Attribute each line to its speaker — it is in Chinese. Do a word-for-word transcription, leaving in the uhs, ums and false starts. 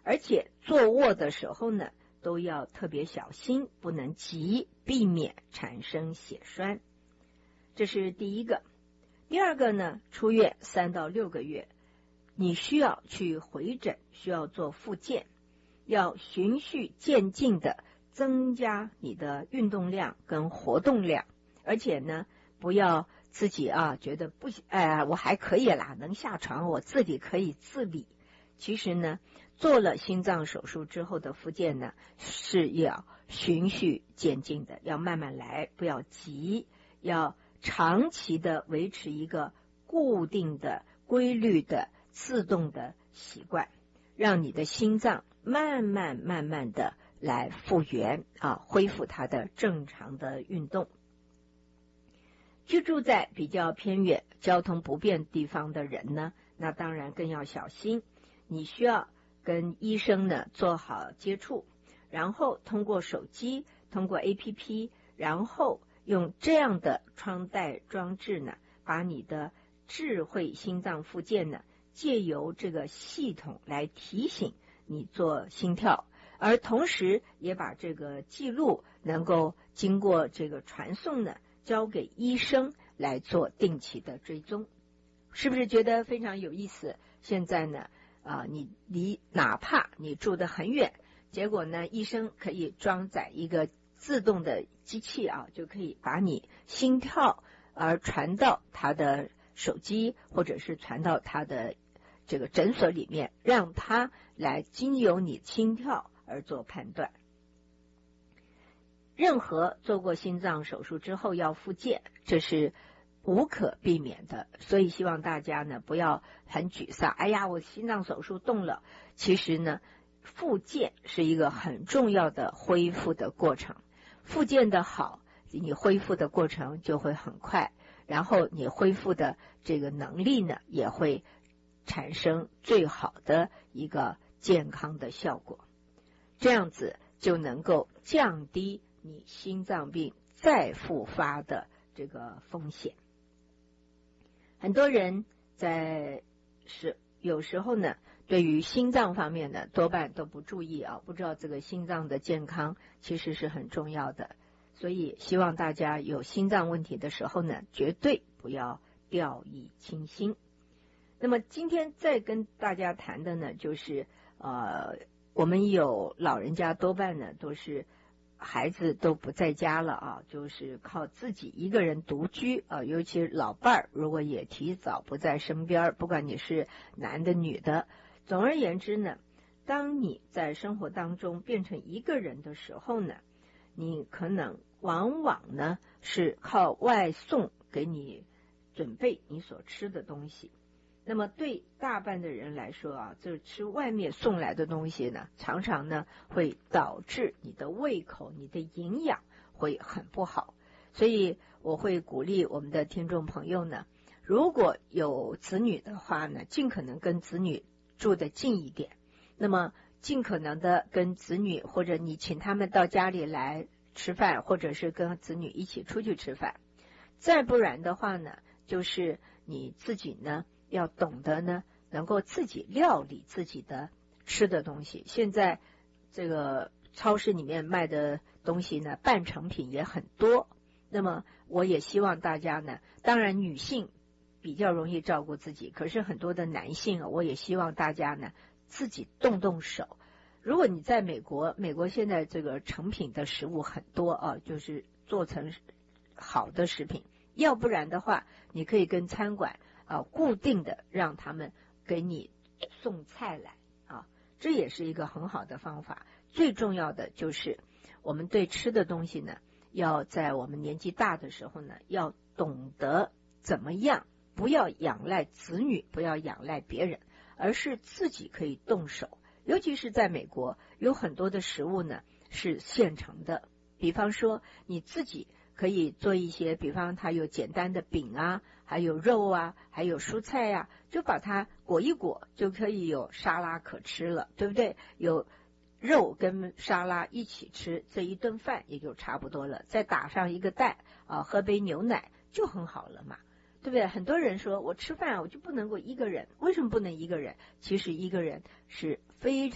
Speaker 1: 而且坐卧的时候呢，都要特别小心，不能急，避免产生血栓。这是第一个。第二个呢，出院三到六个月，你需要去回诊，需要做复健，要循序渐进的增加你的运动量跟活动量，而且呢，不要自己啊觉得不行，哎，我还可以啦，能下床，我自己可以自理。其实呢，做了心脏手术之后的复健呢，是要循序渐进的，要慢慢来，不要急，要长期的维持一个固定的、规律的、自动的习惯，让你的心脏慢慢慢慢的来复原啊，恢复它的正常的运动。居住在比较偏远、交通不便地方的人呢，那当然更要小心。你需要跟医生呢做好接触，然后通过手机，通过 A P P， 然后用这样的穿戴装置呢，把你的智慧心脏复健呢，借由这个系统来提醒你做心跳，而同时也把这个记录能够经过这个传送呢，交给医生来做定期的追踪。是不是觉得非常有意思？现在呢啊，你离哪怕你住得很远，结果呢，医生可以装载一个自动的机器啊，就可以把你心跳而传到他的手机，或者是传到他的这个诊所里面，让他来经由你心跳而做判断。任何做过心脏手术之后要复健，这是无可避免的，所以希望大家呢不要很沮丧，哎呀，我心脏手术动了。其实呢，复健是一个很重要的恢复的过程，复健的好，你恢复的过程就会很快，然后你恢复的这个能力呢也会产生最好的一个健康的效果，这样子就能够降低你心脏病再复发的这个风险。很多人在是有时候呢，对于心脏方面呢，多半都不注意啊，不知道这个心脏的健康其实是很重要的。所以希望大家有心脏问题的时候呢，绝对不要掉以轻心。那么今天再跟大家谈的呢，就是呃，我们有老人家多半呢都是孩子都不在家了啊，就是靠自己一个人独居啊，尤其是老伴儿如果也提早不在身边，不管你是男的女的，总而言之呢，当你在生活当中变成一个人的时候呢，你可能往往呢是靠外送给你准备你所吃的东西。那么对大半的人来说啊，就是吃外面送来的东西呢，常常呢会导致你的胃口、你的营养会很不好。所以我会鼓励我们的听众朋友呢，如果有子女的话呢，尽可能跟子女住得近一点，那么尽可能的跟子女，或者你请他们到家里来吃饭，或者是跟子女一起出去吃饭。再不然的话呢，就是你自己呢要懂得呢，能够自己料理自己的吃的东西。现在这个超市里面卖的东西呢，半成品也很多。那么我也希望大家呢，当然女性比较容易照顾自己，可是很多的男性啊，我也希望大家呢自己动动手。如果你在美国，美国现在这个成品的食物很多啊，就是做成好的食品。要不然的话，你可以跟餐馆啊固定的让他们给你送菜来啊，这也是一个很好的方法。最重要的就是我们对吃的东西呢，要在我们年纪大的时候呢，要懂得怎么样，不要仰赖子女，不要仰赖别人，而是自己可以动手。尤其是在美国，有很多的食物呢是现成的，比方说你自己可以做一些，比方它有简单的饼啊，还有肉啊，还有蔬菜啊，就把它裹一裹，就可以有沙拉可吃了，对不对？有肉跟沙拉一起吃，这一顿饭也就差不多了，再打上一个蛋啊，喝杯牛奶就很好了嘛，对不对？很多人说我吃饭我就不能够一个人，为什么不能一个人？其实一个人是非